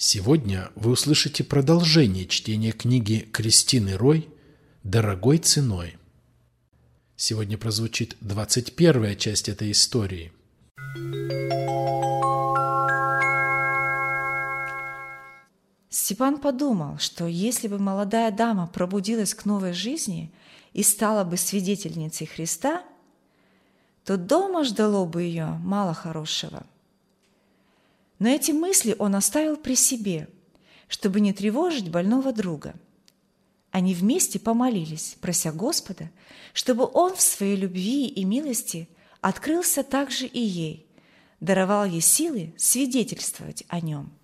Сегодня вы услышите продолжение чтения книги Кристины Рой «Дорогой ценой». Сегодня прозвучит 21-я часть этой истории. Степан подумал, что если бы молодая дама пробудилась к новой жизни и стала бы свидетельницей Христа, то дома ждало бы ее мало хорошего. Но эти мысли он оставил при себе, чтобы не тревожить больного друга. Они вместе помолились, прося Господа, чтобы Он в своей любви и милости открылся также и ей, даровал ей силы свидетельствовать о Нем.